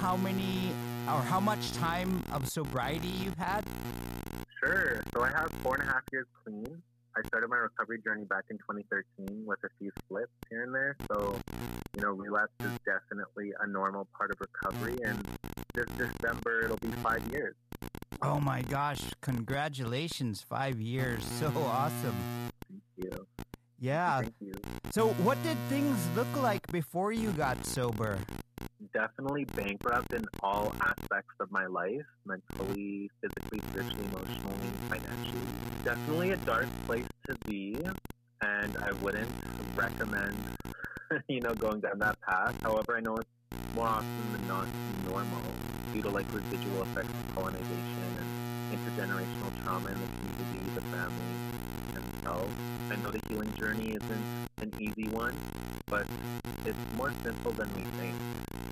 how many or how much time of sobriety you've had? Sure. So I have 4.5 years clean. I started my recovery journey back in 2013 with a few slips here and there. So, relapse is definitely a normal part of recovery. And this December, it'll be 5 years. Oh my gosh, congratulations, 5 years. So awesome. Thank you. Yeah. Thank you. So what did things look like before you got sober? Definitely bankrupt in all aspects of my life, mentally, physically, spiritually, emotionally, financially. Definitely a dark place to be, and I wouldn't recommend, going down that path. However, I know it's more often than not normal due to residual effects of colonization and intergenerational trauma in the community, the family, themselves. I know the healing journey isn't an easy one, but it's more simple than we think.